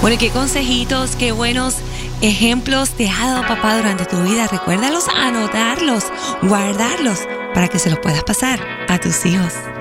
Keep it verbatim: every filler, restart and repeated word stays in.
Bueno, qué consejitos, qué buenos ejemplos te ha dado papá durante tu vida. Recuérdalos, anotarlos, guardarlos para que se los puedas pasar a tus hijos.